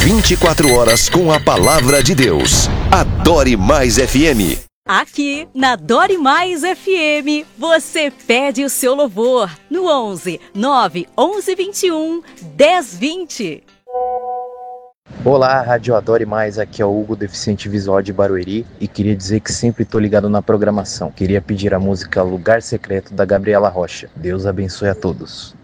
24 horas com a palavra de Deus. Adore Mais FM. Aqui na Adore Mais FM, você pede o seu louvor no 11 9 11 21 10 20. Olá, Rádio Adore Mais, aqui é o Hugo, deficiente visual de Barueri, e queria dizer que sempre estou ligado na programação. Queria pedir a música Lugar Secreto da Gabriela Rocha. Deus abençoe a todos.